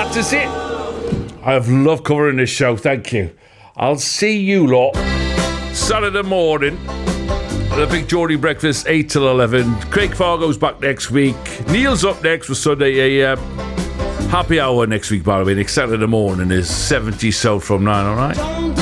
that is it. I've loved covering this show, thank you. I'll see you lot Saturday morning. The Big Geordie Breakfast, 8 till 11. Craig Fargo's back next week. Neil's up next for Sunday AM. Happy hour next week, by the way. Next Saturday morning is 70 South from 9, alright?